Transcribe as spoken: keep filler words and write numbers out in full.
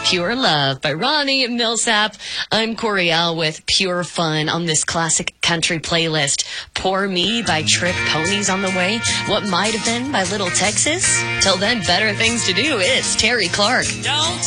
Pure Love by Ronnie Millsap. I'm Coriel with Pure Fun on this classic country playlist. Poor Me by Trick Ponies on the way. What Might Have Been by Little Texas. Till then, better things to do. It's Terry Clark. Don't